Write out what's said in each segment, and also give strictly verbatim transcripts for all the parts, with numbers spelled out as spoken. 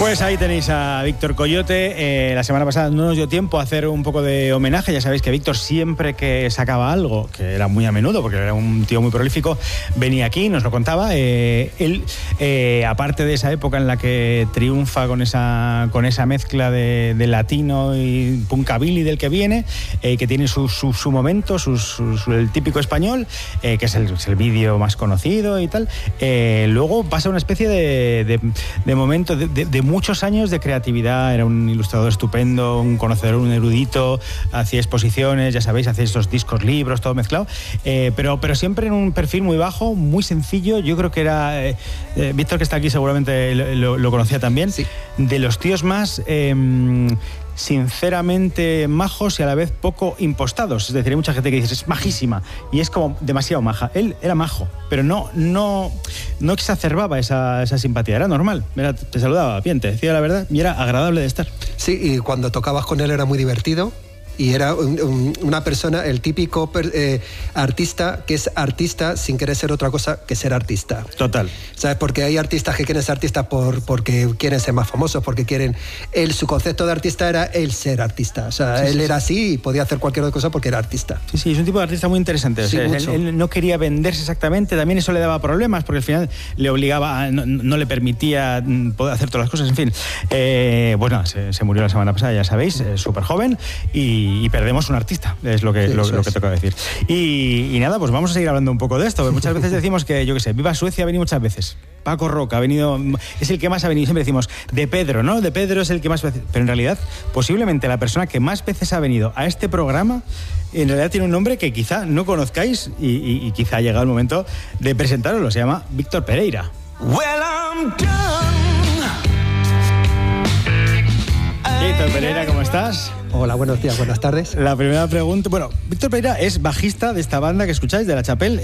Pues ahí tenéis a Víctor Coyote. Eh, la semana pasada no nos dio tiempo a hacer un poco de homenaje. Ya sabéis que Víctor, siempre que sacaba algo, que era muy a menudo, porque era un tío muy prolífico, venía aquí, nos lo contaba. Eh, él, eh, aparte de esa época en la que triunfa con esa, con esa mezcla de, de latino y punkabilly del que viene, eh, que tiene su, su, su momento, su, su, su, el típico español, eh, que es el, es el vídeo más conocido y tal. Eh, luego pasa una especie de, de, de momento de, de, de muchos años de creatividad. Era un ilustrador estupendo, un conocedor, un erudito, hacía exposiciones, ya sabéis, hacía estos discos, libros, todo mezclado, eh, pero, pero siempre en un perfil muy bajo, muy sencillo. Yo creo que era, eh, eh, Víctor, que está aquí, seguramente lo, lo, lo conocía también, sí. De los tíos más... Eh, sinceramente majos y a la vez poco impostados. Es decir, hay mucha gente que dice, es majísima, y es como demasiado maja. Él era majo, pero no, no, no exacerbaba esa, esa simpatía, era normal. Mira, te saludaba bien, te decía la verdad y era agradable de estar. Sí, y cuando tocabas con él era muy divertido. Y era un, un, una persona, el típico per, eh, artista que es artista sin querer ser otra cosa que ser artista. Total. ¿Sabes? Porque hay artistas que quieren ser artistas por, porque quieren ser más famosos, porque quieren... Él, su concepto de artista era el ser artista. O sea, sí, él sí, era sí. así y podía hacer cualquier otra cosa porque era artista. Sí, sí, es un tipo de artista muy interesante. O sea, sí, él, él no quería venderse exactamente, también eso le daba problemas, porque al final le obligaba, a, no, no le permitía poder hacer todas las cosas, en fin. Eh, bueno, se, se murió la semana pasada, ya sabéis, eh, súper joven, y Y, y perdemos un artista, es lo que, sí, lo, lo que toca decir. Y, y nada, pues vamos a seguir hablando un poco de esto. Muchas veces decimos que, yo qué sé, Viva Suecia ha venido muchas veces. Paco Roca ha venido, es el que más ha venido. Siempre decimos, de Pedro, ¿no? De Pedro es el que más veces. Pero en realidad, posiblemente la persona que más veces ha venido a este programa, en realidad tiene un nombre que quizá no conozcáis y, y, y quizá ha llegado el momento de presentarlo. Se llama Víctor Pereira. Well, I'm done. Víctor Pereira, ¿cómo estás? Hola, buenos días, buenas tardes. La primera pregunta, bueno, Víctor Pereira es bajista de esta banda que escucháis, de La Chapelle.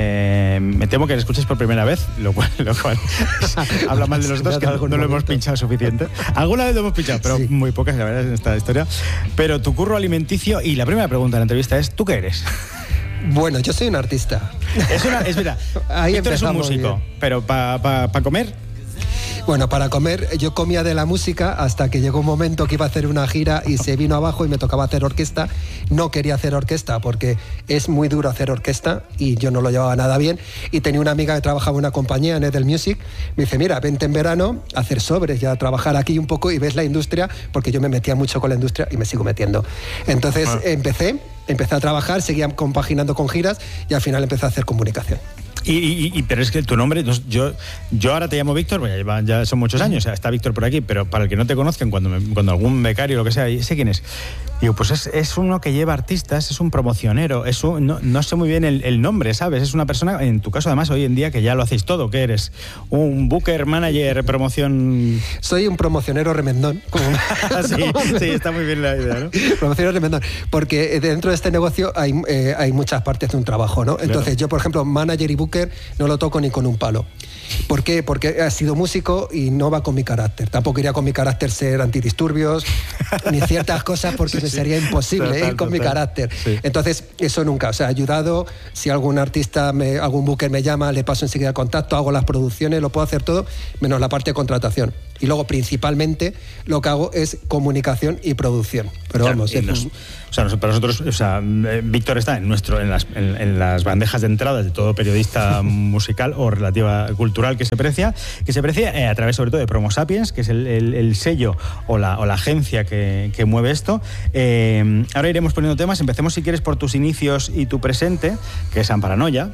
Eh, me temo que la escucháis por primera vez, lo cual, lo cual es, habla mal de los dos, que no lo hemos pinchado suficiente. Alguna vez lo hemos pinchado, pero sí. Muy pocas, la verdad, en esta historia. Pero tu curro alimenticio, y la primera pregunta de la entrevista es, ¿tú qué eres? Bueno, yo soy un artista. Es una, es verdad, Víctor es un músico, bien. Pero para pa, pa comer... Bueno, para comer, yo comía de la música hasta que llegó un momento que iba a hacer una gira y se vino abajo y me tocaba hacer orquesta. No quería hacer orquesta porque es muy duro hacer orquesta y yo no lo llevaba nada bien. Y tenía una amiga que trabajaba en una compañía, en Edel Music. Me dice, mira, vente en verano a hacer sobres y a trabajar aquí un poco y ves la industria, porque yo me metía mucho con la industria y me sigo metiendo. Entonces ah. empecé, empecé a trabajar, seguía compaginando con giras y al final empecé a hacer comunicación. Y, y, y, pero es que tu nombre, yo, yo ahora te llamo Víctor, bueno, ya, ya son muchos años, o sea, está Víctor por aquí, pero para el que no te conozcan, cuando, me, cuando algún becario o lo que sea, sé quién es. Digo, pues es, es uno que lleva artistas, es un promocionero, es un, no, no sé muy bien el, el nombre, ¿sabes? Es una persona, en tu caso además hoy en día, que ya lo hacéis todo. ¿Qué eres? ¿Un booker, manager, promoción? Soy un promocionero remendón. Como... sí, sí, está muy bien la idea, ¿no? Promocionero remendón, porque dentro de este negocio hay, eh, hay muchas partes de un trabajo, ¿no? Entonces claro. Yo, por ejemplo, manager y booker no lo toco ni con un palo. ¿Por qué? Porque he sido músico y no va con mi carácter. Tampoco iría con mi carácter ser antidisturbios ni ciertas cosas, porque sí, me sí. sería imposible total, ir con total. mi carácter. Sí. Entonces, eso nunca. O sea, he ayudado. Si algún artista, me, algún booker me llama, le paso enseguida el contacto, hago las producciones, lo puedo hacer todo, menos la parte de contratación. Y luego, principalmente, lo que hago es comunicación y producción. Pero claro, vamos, es los, o sea, para nosotros, o sea, Víctor está en nuestro, en las, en, en las bandejas de entrada de todo periodista musical o relativa cultural que se precia, que se precia eh, a través sobre todo de Promo Sapiens, que es el, el, el sello o la, o la agencia que, que mueve esto. Eh, ahora iremos poniendo temas. Empecemos, si quieres, por tus inicios y tu presente, que es Amparanoia.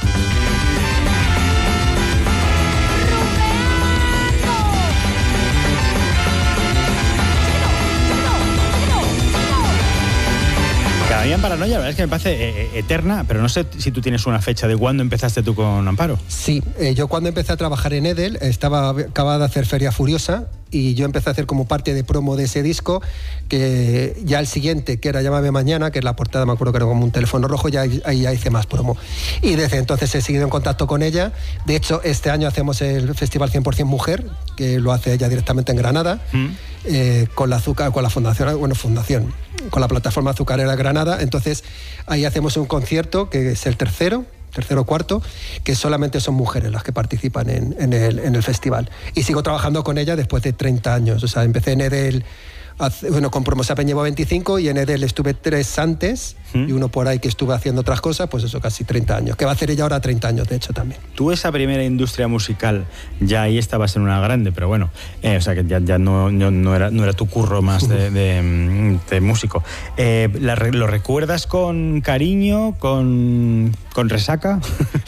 Amparanoia, la verdad es que me parece eh, eterna, pero no sé si tú tienes una fecha de cuándo empezaste tú con Amparo. Sí, eh, yo cuando empecé a trabajar en Edel, estaba acababa de hacer Feria Furiosa y yo empecé a hacer como parte de promo de ese disco, que ya el siguiente, que era Llámame Mañana, que es la portada, me acuerdo que era como un teléfono rojo, ya ahí ya hice más promo. Y desde entonces he seguido en contacto con ella. De hecho, este año hacemos el Festival cien por ciento Mujer, que lo hace ella directamente en Granada, mm. eh, con la azúcar, con la fundación, bueno, fundación, con la plataforma azucarera Granada. Entonces, ahí hacemos un concierto, que es el tercero, tercero o cuarto, que solamente son mujeres las que participan en, en, el, en el festival. Y sigo trabajando con ella después de treinta años. O sea, empecé en Edel, hace, bueno, con Promosapen llevo veinticinco y en Edel estuve tres antes ¿Mm? y uno por ahí que estuve haciendo otras cosas, pues eso, casi treinta años. Que va a hacer ella ahora treinta años, de hecho, también. Tú esa primera industria musical, ya ahí estabas en una grande, pero bueno, eh, o sea, que ya, ya no, no, no, era, no era tu curro más de, de, de músico. Eh, la, ¿Lo recuerdas con cariño, con, con resaca?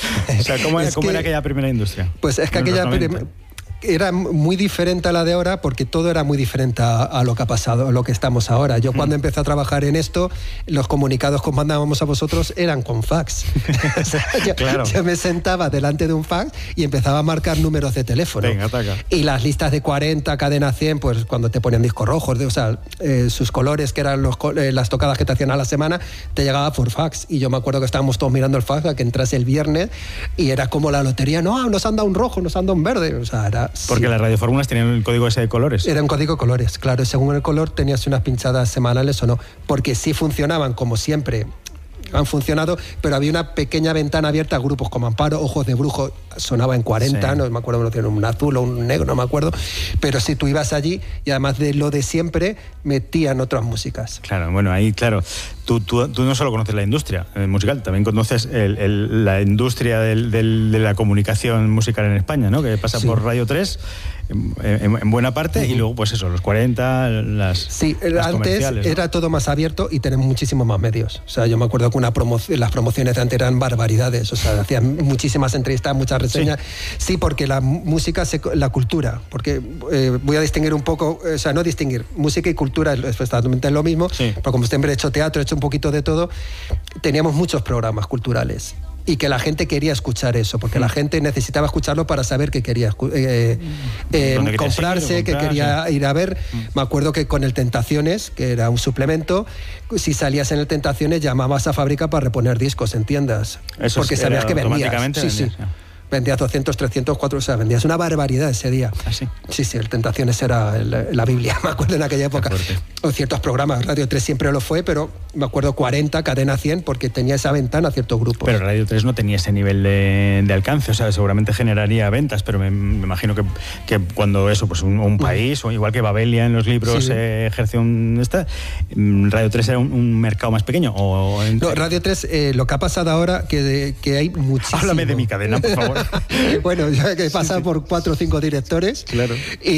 O sea, ¿cómo, era, ¿cómo que, era aquella primera industria? Pues es que aquella primera... era muy diferente a la de ahora porque todo era muy diferente a, a lo que ha pasado, a lo que estamos ahora. Yo cuando mm. empecé a trabajar en esto, los comunicados que os mandábamos a vosotros eran con fax. O sea, yo, claro. yo me sentaba delante de un fax y empezaba a marcar números de teléfono. Venga, ataca. Y las listas de cuarenta, cadena cien, pues cuando te ponían discos rojos, de, o sea, eh, sus colores, que eran los, eh, las tocadas que te hacían a la semana, te llegaba por fax. Y yo me acuerdo que estábamos todos mirando el fax a que entrase el viernes y era como la lotería. No, nos han dado un rojo, nos han dado un verde. O sea, era... Porque sí. las radiofórmulas tenían el código ese de colores. Era un código de colores, claro. Según el color tenías unas pinchadas semanales o no. Porque sí funcionaban, como siempre, han funcionado, pero había una pequeña ventana abierta a grupos como Amparo, Ojos de Brujo, sonaba en cuarenta, sí. no me acuerdo, no tiene un azul o un negro, no me acuerdo. Pero si tú ibas allí y además de lo de siempre, metían otras músicas. Claro, bueno, ahí, claro. Tú, tú, tú no solo conoces la industria musical, también conoces el, el, la industria del, del, de la comunicación musical en España, ¿no? Que pasa sí. por Radio tres en, en, en buena parte, uh-huh. y luego, pues eso, los cuarenta, las Sí, las antes ¿no? era todo más abierto y tenemos muchísimos más medios. O sea, yo me acuerdo que una promo, las promociones de antes eran barbaridades. O sea, hacían muchísimas entrevistas, muchas reseñas. Sí, sí porque la música, se, la cultura, porque eh, voy a distinguir un poco, o sea, no distinguir, música y cultura es exactamente lo mismo, sí. porque como siempre he hecho teatro, he hecho un poquito de todo, teníamos muchos programas culturales y que la gente quería escuchar eso, porque mm. la gente necesitaba escucharlo para saber que quería eh, eh, comprarse, que quería sí. ir a ver. Mm. Me acuerdo que con el Tentaciones, que era un suplemento, si salías en el Tentaciones llamabas a fábrica para reponer discos en tiendas, eso porque sabías que vendías. Sí, vendías, sí. Vendías doscientos, trescientos, cuatro, o sea, vendías una barbaridad ese día. ¿Ah, sí? Sí, sí, el Tentaciones era el, la Biblia, me acuerdo en aquella época. O ciertos programas, Radio tres siempre lo fue, pero me acuerdo cuarenta, Cadena cien, porque tenía esa ventana a ciertos grupos. Pero Radio tres no tenía ese nivel de, de alcance, o sea, seguramente generaría ventas, pero me, me imagino que, que cuando eso, pues un, un país, o igual que Babelia en los libros sí. eh, ejerce un... Esta, Radio tres era un, un mercado más pequeño. O entre... No, Radio tres, eh, lo que ha pasado ahora, que, que hay muchísimo... Háblame de mi cadena, por favor. Bueno, ya que pasa sí, sí. por cuatro o cinco directores. Claro.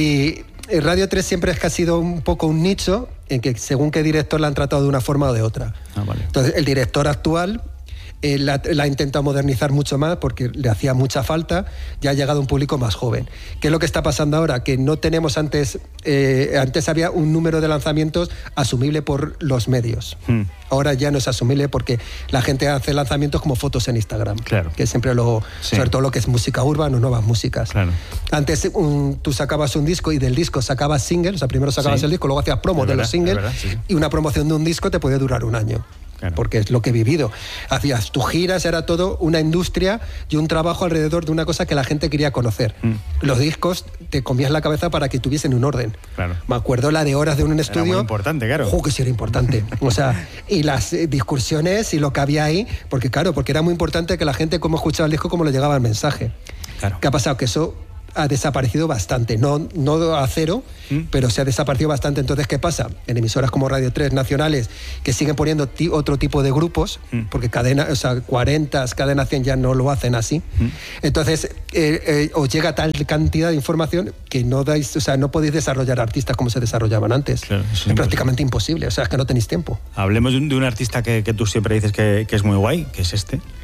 Y Radio tres siempre es que ha sido un poco un nicho en que según qué director la han tratado de una forma o de otra. Ah, vale. Entonces, el director actual eh, la, la ha intentado modernizar mucho más porque le hacía mucha falta, ya ha llegado a un público más joven. ¿Qué es lo que está pasando ahora? Que no tenemos antes, eh, antes había un número de lanzamientos asumible por los medios. Hmm. Ahora ya no es asumible porque la gente hace lanzamientos como fotos en Instagram. Claro. Que siempre lo, sí. sobre todo lo que es música urbana o nuevas músicas. Claro. Antes un, tú sacabas un disco y del disco sacabas singles, o sea, primero sacabas sí. el disco, luego hacías promo de, de los singles, verdad, sí. y una promoción de un disco te puede durar un año. Claro. Porque es lo que he vivido. Hacías tus giras, era todo una industria y un trabajo alrededor de una cosa que la gente quería conocer. Mm. Los discos te comías la cabeza para que tuviesen un orden. Claro. Me acuerdo la de horas de un estudio. Era muy importante, claro. ¡Jo, que sí era importante! O sea, y las eh, discusiones y lo que había ahí, porque claro, porque era muy importante que la gente cómo escuchaba el disco, cómo le llegaba el mensaje. Claro. ¿Qué ha pasado? Que eso ha desaparecido bastante, no, no a cero, ¿Mm? pero se ha desaparecido bastante. Entonces, ¿qué pasa? En emisoras como Radio tres nacionales, que siguen poniendo ti, otro tipo de grupos, ¿Mm? porque cadena, o sea, cuarenta, Cadena cien ya no lo hacen así. ¿Mm? Entonces, eh, eh, os llega tal cantidad de información que no dais, o sea, no podéis desarrollar artistas como se desarrollaban antes. Claro, es, es prácticamente imposible, o sea, es que no tenéis tiempo. Hablemos de un, de un artista que, que tú siempre dices que, que es muy guay, que es este.